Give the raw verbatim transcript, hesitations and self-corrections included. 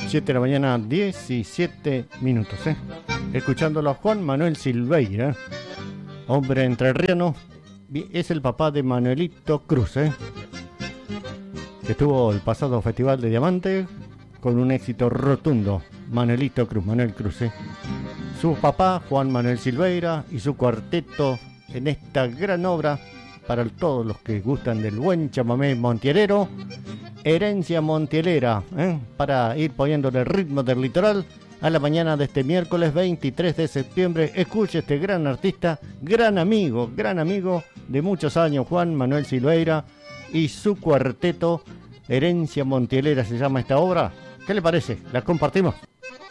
siete de la mañana, diecisiete minutos, ¿eh? Escuchándolo a Juan Manuel Silveira, hombre entrerriano, es el papá de Manuelito Cruz, ¿eh? Que tuvo el pasado Festival de Diamante con un éxito rotundo. Manuelito Cruz, Manuel Cruz, ¿eh? Su papá, Juan Manuel Silveira, y su cuarteto en esta gran obra para todos los que gustan del buen chamamé montielero, Herencia Montielera, ¿eh? Para ir poniéndole el ritmo del litoral a la mañana de este miércoles veintitrés de septiembre. Escuche este gran artista, gran amigo, gran amigo de muchos años, Juan Manuel Silveira, y su cuarteto Herencia Montielera se llama esta obra. ¿Qué le parece? ¿La compartimos?